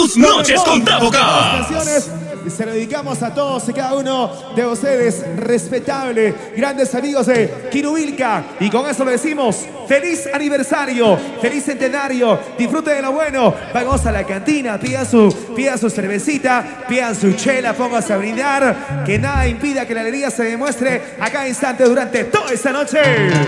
Tus noches con Tapocas. Y se lo dedicamos a todos y cada uno de ustedes, respetable, grandes amigos de Quirubilca. Y con eso lo decimos, feliz aniversario, feliz centenario, disfruten de lo bueno. Vamos a la cantina, pidan su cervecita, pidan su chela, pónganse a brindar. Que nada impida que la alegría se demuestre a cada instante durante toda esta noche.